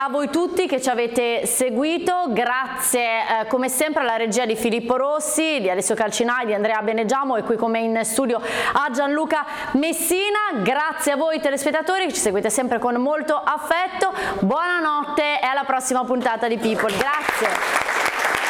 A voi tutti che ci avete seguito, grazie come sempre alla regia di Filippo Rossi, di Alessio Calcinai, di Andrea Benegiamo e qui con me in studio a Gianluca Messina. Grazie a voi telespettatori che ci seguite sempre con molto affetto, buonanotte e alla prossima puntata di People. Grazie.